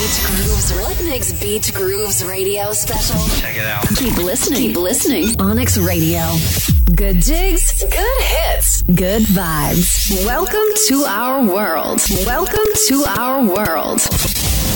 Beach Grooves? What makes Beach Grooves Radio special? Check it out. Keep listening. Keep listening. Onyx Radio. Good jigs, good hits, good vibes. Welcome to our world. Welcome to our world.